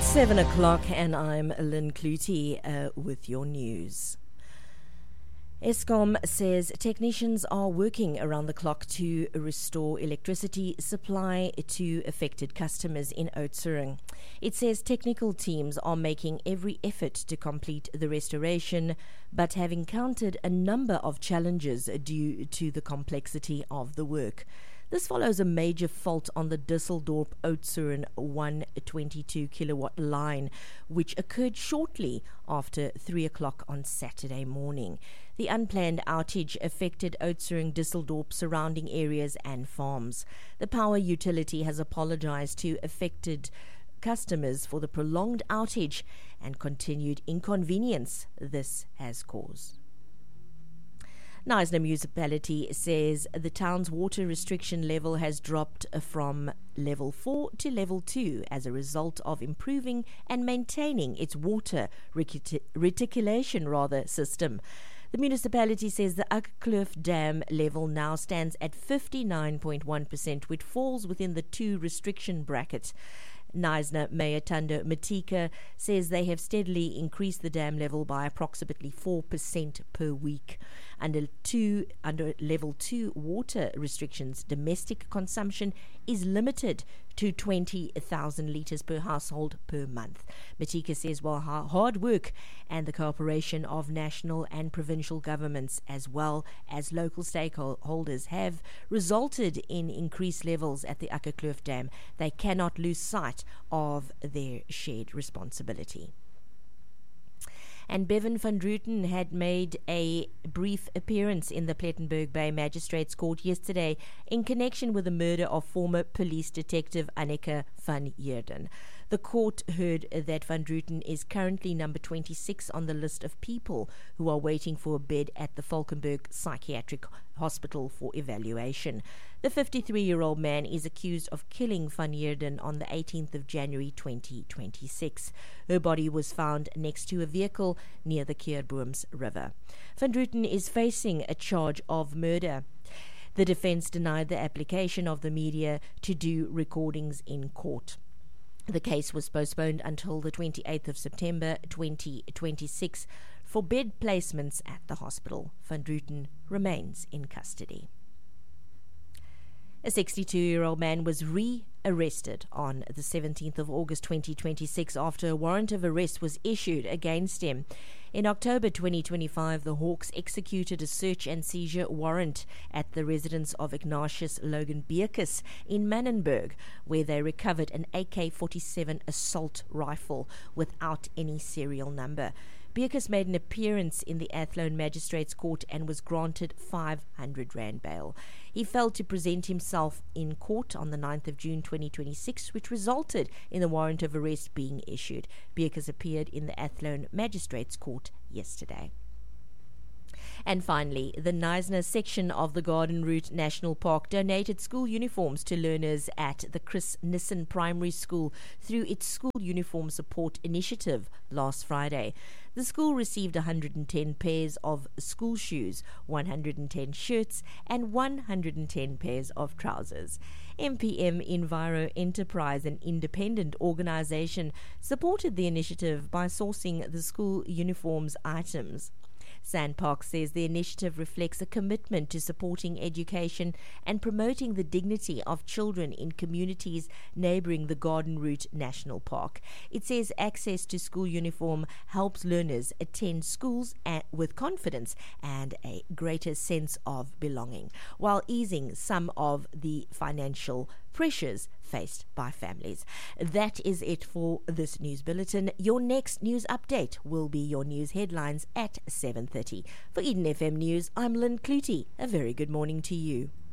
7 o'clock, and I'm Lynn Clutie with your news. Eskom says technicians are working around the clock to restore electricity supply to affected customers in Oudtshoorn. It says technical teams are making every effort to complete the restoration, but have encountered a number of challenges due to the complexity of the work. This follows a major fault on the Düsseldorp-Oudtshoorn 122 kilowatt line, which occurred shortly after 3 o'clock on Saturday morning. The unplanned outage affected Oudtshoorn, Düsseldorp, surrounding areas and farms. The power utility has apologized to affected customers for the prolonged outage and continued inconvenience this has caused. Knysna municipality says the town's water restriction level has dropped from level 4 to level 2 as a result of improving and maintaining its water reticulation system. The municipality says the Akkerkloof Dam level now stands at 59.1%, which falls within the 2 restriction bracket. Knysna Mayor Thando Matika says they have steadily increased the dam level by approximately 4% per week. Under level 2 water restrictions, domestic consumption is limited to 20,000 litres per household per month. Matika says while hard work and the cooperation of national and provincial governments as well as local stakeholders have resulted in increased levels at the Akkerkloof Dam, they cannot lose sight of their shared responsibility. And Bevan van Druten had made a brief appearance in the Plettenberg Bay Magistrates Court yesterday in connection with the murder of former police detective Anneke van Heerden. The court heard that van Druten is currently number 26 on the list of people who are waiting for a bed at the Valkenburg Psychiatric Hospital for evaluation. The 53-year-old man is accused of killing van Heerden on the 18th of January 2026. Her body was found next to a vehicle near the Keerbooms River. Van Druten is facing a charge of murder. The defense denied the application of the media to do recordings in court. The case was postponed until the 28th of September 2026 for bed placements at the hospital. Van Druten remains in custody. A 62-year-old man was re-arrested on the 17th of August 2026 after a warrant of arrest was issued against him. In October 2025, the Hawks executed a search and seizure warrant at the residence of Ignatius Logan Beekes in Manenberg, where they recovered an AK-47 assault rifle without any serial number. Beekes made an appearance in the Athlone Magistrates Court and was granted 500 rand bail. He failed to present himself in court on the 9th of June 2026, which resulted in the warrant of arrest being issued. Beekes appeared in the Athlone Magistrates Court yesterday. And finally, the Knysna section of the Garden Route National Park donated school uniforms to learners at the Chris Nissen Primary School through its School Uniform Support Initiative last Friday. The school received 110 pairs of school shoes, 110 shirts, and 110 pairs of trousers. MPM Enviro Enterprise, an independent organization, supported the initiative by sourcing the school uniforms items. Sandpark says the initiative reflects a commitment to supporting education and promoting the dignity of children in communities neighbouring the Garden Route National Park. It says access to school uniform helps learners attend schools with confidence and a greater sense of belonging, while easing some of the financial pressures faced by families. That is it for this news bulletin. Your next news update will be your news headlines at 7:30. For Eden FM News, I'm Lynn Clutie. A very good morning to you.